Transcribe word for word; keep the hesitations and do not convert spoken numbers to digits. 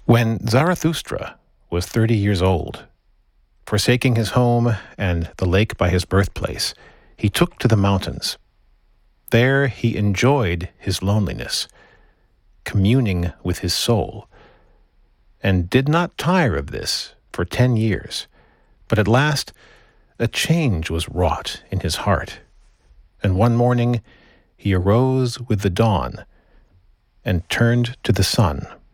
When Zarathustra was thirty years old, forsaking his home and the lake by his birthplace, he took to the mountains. There he enjoyed his loneliness, communing with his soul, and did not tire of this for ten years. But at last a change was wrought in his heart, and one morning he arose with the dawn and turned to the sun.